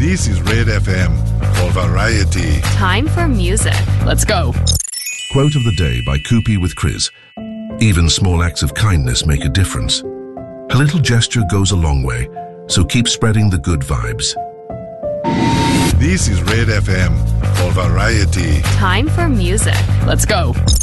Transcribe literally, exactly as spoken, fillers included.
This is Red F M for variety. Time for music. Let's go. Quote of the day by Koopy with Chris. Even small acts of kindness make a difference. A little gesture goes a long way, so keep spreading the good vibes. This is Red F M for variety. Time for music. Let's go.